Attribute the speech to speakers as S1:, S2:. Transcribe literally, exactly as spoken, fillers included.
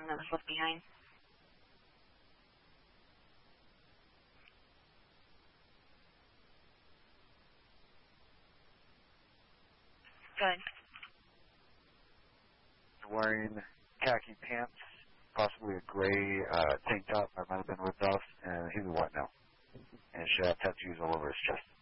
S1: uniform that was left behind. Good.
S2: Wearing khaki pants, possibly a gray uh, tank top that might have been ripped off, and he's a white now. And she had tattoos all over his chest.